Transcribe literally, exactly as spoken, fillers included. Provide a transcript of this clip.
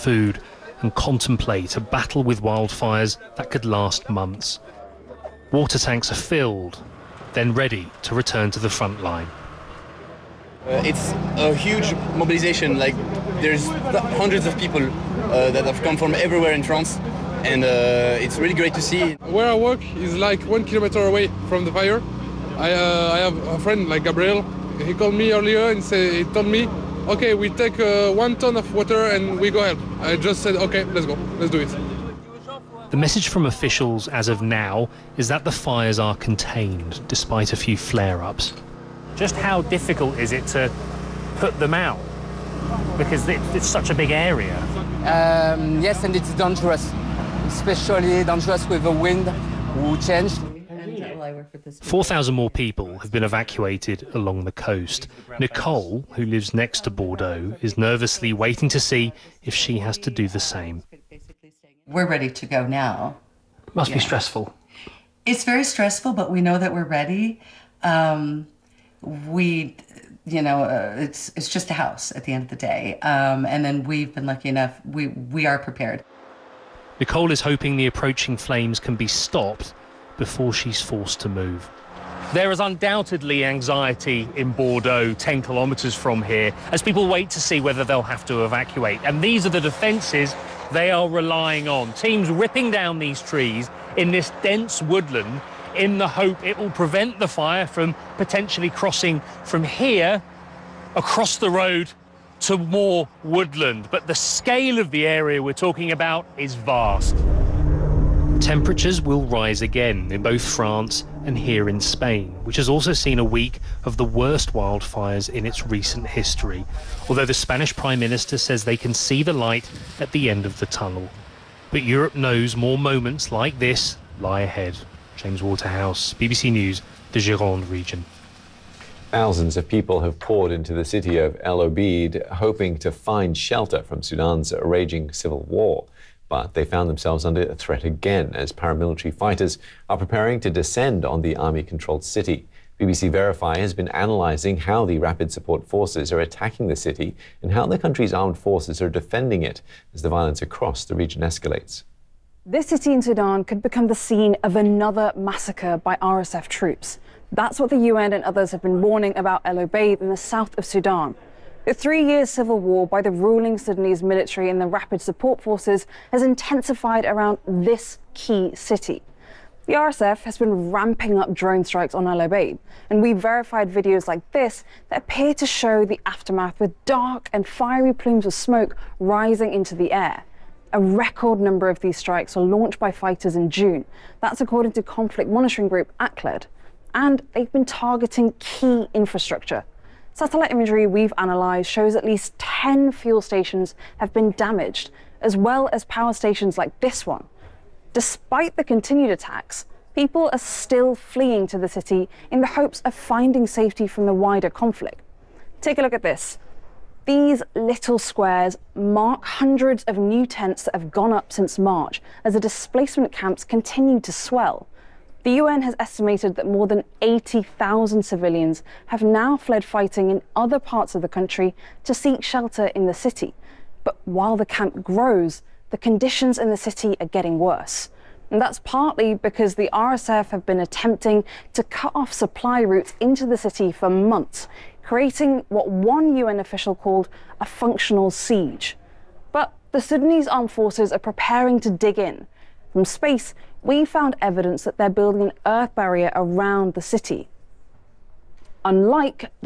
food and contemplate a battle with wildfires that could last months. Water tanks are filled, then ready to return to the front line. Uh, it's a huge mobilization. Like, there's hundreds of people uh, that have come from everywhere in France, and uh, it's really great to see. Where I work is like one kilometer away from the fire. I, uh, I have a friend like Gabriel. He called me earlier and say, he told me, okay, we take uh, one ton of water and we go help. I just said, okay, let's go, let's do it. The message from officials as of now is that the fires are contained, despite a few flare-ups. Just how difficult is it to put them out? Because it's such a big area. Um, yes, and it's dangerous, especially dangerous with the wind who changed. four thousand more people have been evacuated along the coast. Nicole, who lives next to Bordeaux, is nervously waiting to see if she has to do the same. We're ready to go now. Must yeah. be stressful. It's very stressful, but we know that we're ready. Um, we, you know, uh, it's it's just a house at the end of the day. Um, and then we've been lucky enough, we, we are prepared. Nicole is hoping the approaching flames can be stopped before she's forced to move. There is undoubtedly anxiety in Bordeaux, ten kilometres from here, as people wait to see whether they'll have to evacuate. And these are the defences they are relying on. Teams ripping down these trees in this dense woodland in the hope it will prevent the fire from potentially crossing from here across the road to more woodland. But the scale of the area we're talking about is vast. Temperatures will rise again in both France and here in Spain, which has also seen a week of the worst wildfires in its recent history, although the Spanish Prime Minister says they can see the light at the end of the tunnel. But Europe knows more moments like this lie ahead. James Waterhouse, B B C News, the Gironde region. Thousands of people have poured into the city of El Obeid, hoping to find shelter from Sudan's raging civil war. But they found themselves under threat again as paramilitary fighters are preparing to descend on the army-controlled city. B B C Verify has been analysing how the Rapid Support Forces are attacking the city and how the country's armed forces are defending it as the violence across the region escalates. This city in Sudan could become the scene of another massacre by R S F troops. That's what the U N and others have been warning about El Obeid in the south of Sudan. The three-year civil war by the ruling Sudanese military and the Rapid Support Forces has intensified around this key city. The R S F has been ramping up drone strikes on El Obeid, and we verified videos like this that appear to show the aftermath with dark and fiery plumes of smoke rising into the air. A record number of these strikes were launched by fighters in June. That's according to conflict monitoring group ACLED. And they've been targeting key infrastructure. Satellite imagery we've analysed shows at least ten fuel stations have been damaged, as well as power stations like this one. Despite the continued attacks, people are still fleeing to the city in the hopes of finding safety from the wider conflict. Take a look at this. These little squares mark hundreds of new tents that have gone up since March as the displacement camps continue to swell. The U N has estimated that more than eighty thousand civilians have now fled fighting in other parts of the country to seek shelter in the city. But while the camp grows, the conditions in the city are getting worse. And that's partly because the R S F have been attempting to cut off supply routes into the city for months, creating what one U N official called a functional siege. But the Sudanese armed forces are preparing to dig in. From space, we found evidence that they're building an earth barrier around the city. Unlike the